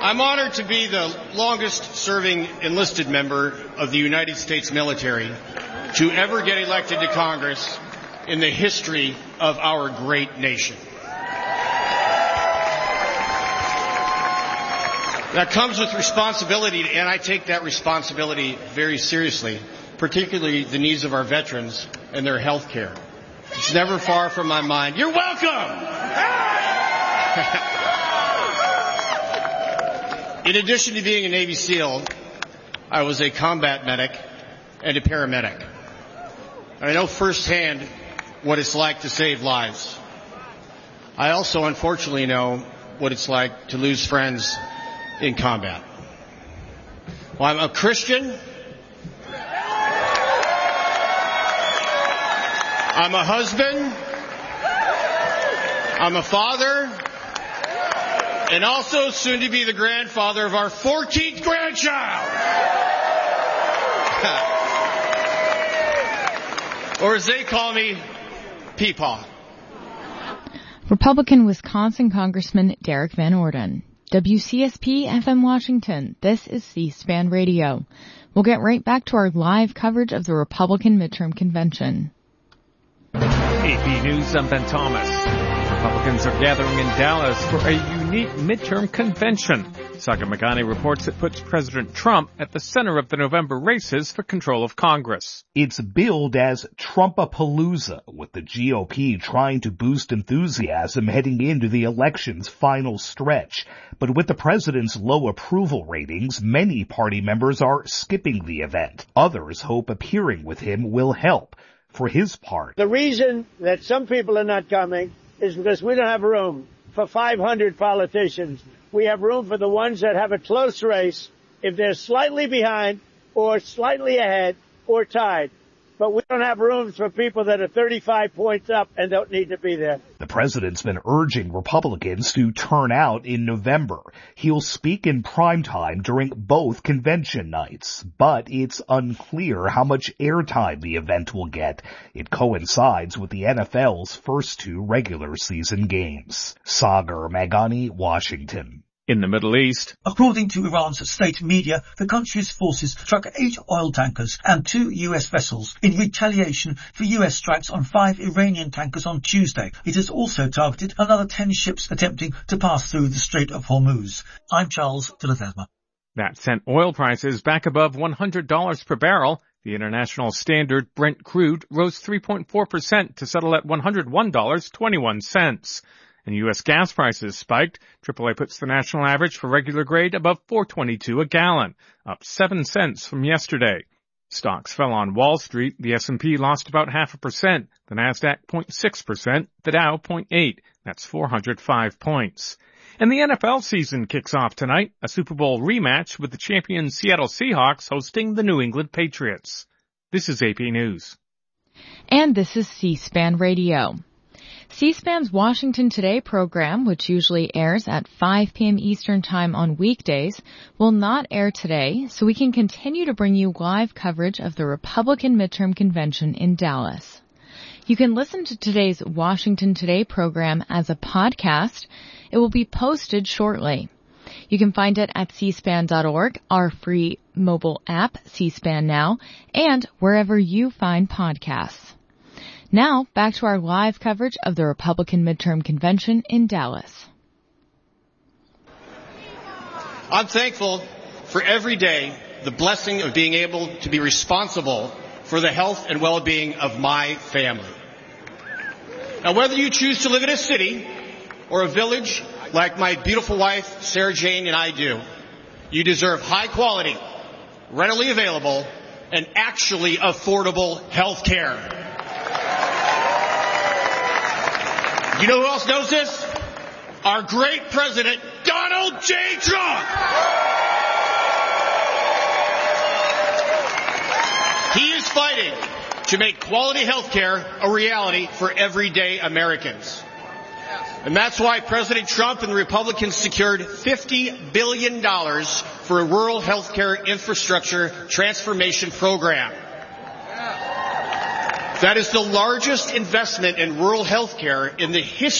I'm honored to be the longest-serving enlisted member of the United States military to ever get elected to Congress in the history of our great nation. That comes with responsibility, and I take that responsibility very seriously, particularly the needs of our veterans and their health care. It's never far from my mind. You're welcome! In addition to being a Navy SEAL, I was a combat medic and a paramedic. I know firsthand what it's like to save lives. I also, unfortunately, know what it's like to lose friends in combat. Well, I'm a Christian. I'm a husband. I'm a father. And also soon to be the grandfather of our 14th grandchild. Or as they call me, Peepaw. Republican Wisconsin Congressman Derek Van Orden. WCSP FM Washington. This is C-SPAN Radio. We'll get right back to our live coverage of the Republican midterm convention. AP News, I'm Ben Thomas. Republicans are gathering in Dallas for a unique midterm convention. Saga Magani reports it puts President Trump at the center of the November races for control of Congress. It's billed as Trumpapalooza, with the GOP trying to boost enthusiasm heading into the election's final stretch. But with the president's low approval ratings, many party members are skipping the event. Others hope appearing with him will help. For his part, the reason that some people are not coming is because we don't have room for 500 politicians. We have room for the ones that have a close race if they're slightly behind or slightly ahead or tied. But we don't have rooms for people that are 35 points up and don't need to be there. The president's been urging Republicans to turn out in November. He'll speak in primetime during both convention nights, but it's unclear how much airtime the event will get. It coincides with the NFL's first 2 regular season games. Sagar Magani, Washington. In the Middle East, according to Iran's state media, the country's forces struck 8 oil tankers and 2 U.S. vessels in retaliation for U.S. strikes on 5 Iranian tankers on Tuesday. It has also targeted another 10 ships attempting to pass through the Strait of Hormuz. I'm Charles de Ledesma. That sent oil prices back above $100 per barrel. The international standard Brent crude rose 3.4% to settle at $101.21. And U.S. gas prices spiked. AAA puts the national average for regular grade above $4.22 a gallon, up 7 cents from yesterday. Stocks fell on Wall Street. The S&P lost about 0.5%, the Nasdaq 0.6%, the Dow 0.8%. That's 405 points. And the NFL season kicks off tonight, a Super Bowl rematch with the champion Seattle Seahawks hosting the New England Patriots. This is AP News. And this is C-SPAN Radio. C-SPAN's Washington Today program, which usually airs at 5 p.m. Eastern Time on weekdays, will not air today, so we can continue to bring you live coverage of the Republican midterm convention in Dallas. You can listen to today's Washington Today program as a podcast. It will be posted shortly. You can find it at cspan.org, our free mobile app, C-SPAN Now, and wherever you find podcasts. Now, back to our live coverage of the Republican midterm convention in Dallas. I'm thankful for every day the blessing of being able to be responsible for the health and well-being of my family. Now, whether you choose to live in a city or a village like my beautiful wife, Sarah Jane, and I do, you deserve high quality, readily available, and actually affordable health care. You know who else knows this? Our great president, Donald J. Trump. He is fighting to make quality health care a reality for everyday Americans. And that's why President Trump and the Republicans secured $50 billion for a rural health care infrastructure transformation program. That is the largest investment in rural health care in the history